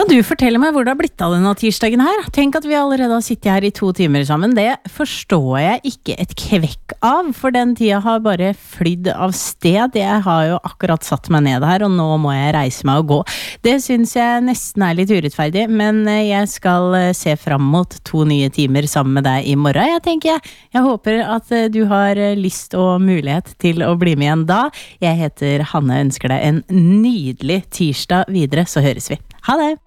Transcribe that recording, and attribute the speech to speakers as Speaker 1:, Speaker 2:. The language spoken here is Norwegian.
Speaker 1: Kan du fortelle meg hvor det har blitt av denne tirsdagen her? Tenk at vi allerede har sittet her i 2 timer sammen. Det forstår jeg ikke et kvekk av, for den tida har bare flydd av sted. Jeg har jo akkurat satt meg ned her, og nå må jeg reise meg og gå. Det synes jeg nesten er litt urettferdig, men jeg skal se frem mot 2 nye timer sammen med deg i morgen. Jeg håper at du har lyst og mulighet til å bli med igjen da. Jeg heter Hanne, ønsker deg en nydelig tirsdag videre, så høres vi. Ha det!